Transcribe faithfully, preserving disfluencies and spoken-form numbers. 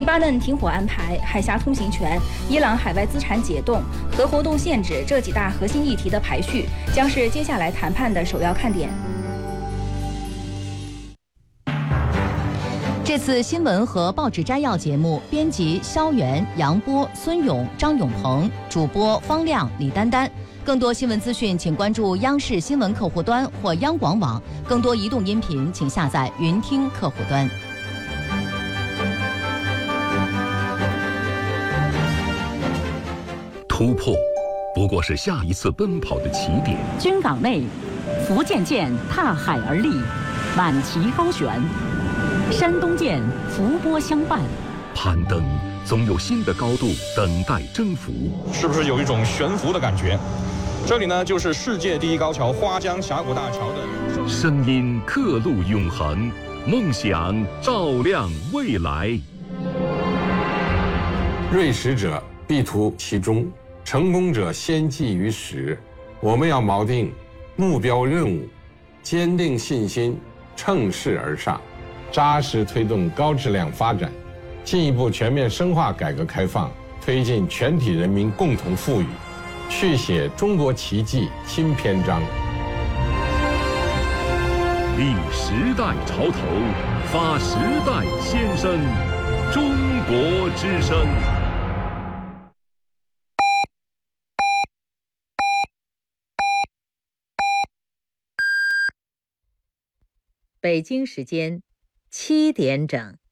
巴嫩停火安排、海峡通行权、伊朗海外资产解冻、核活动限制这几大核心议题的排序，将是接下来谈判的首要看点。 这次新闻和报纸摘要节目，编辑肖元、杨波、孙勇、张永鹏，主播方亮、李丹丹。更多新闻资讯，请关注央视新闻客户端或央广网。更多移动音频，请下载云听客户端。 突破，不过是下一次奔跑的起点。 军港内，福建舰踏海而立，满旗高悬。山东舰伏波相伴， 攀登总有新的高度等待征服， 是不是有一种悬浮的感觉？这里呢，就是世界第一高桥花江峡谷大桥的声音刻录永恒，梦想照亮未来。 锐识者必图其中，成功者先记于始。我们要锚定目标任务，坚定信心，乘势而上，扎实推动高质量发展，进一步全面深化改革开放，推进全体人民共同富裕，续写中国奇迹新篇章。 立时代潮头，发时代先声，中国之声。 北京时间七点整。